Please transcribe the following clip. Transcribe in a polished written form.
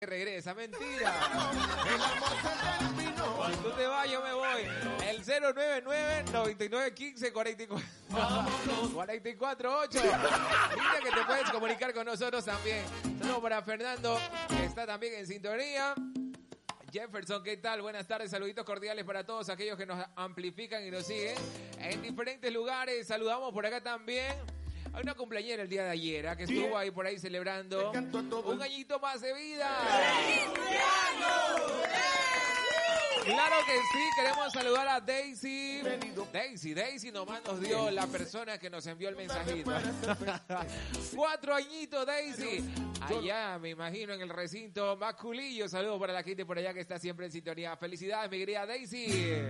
Regresa, mentira. Cuando tú te vas, yo me voy. El 099-9915-44-8. Línea que te puedes comunicar con nosotros también. Saludos para Fernando, que está también en sintonía. Jefferson, ¿qué tal? Buenas tardes, saluditos cordiales para todos aquellos que nos amplifican y nos siguen en diferentes lugares. Saludamos por acá también. Hay una cumpleañera el día de ayer, que estuvo ahí por ahí celebrando un añito más de vida. Claro que sí, queremos saludar a Daisy. Daisy nomás nos dio la persona que nos envió el mensajito. 4 añitos, Daisy. Allá, me imagino, en el recinto Maculillo. Saludos para la gente por allá que está siempre en sintonía. Felicidades, mi querida Daisy.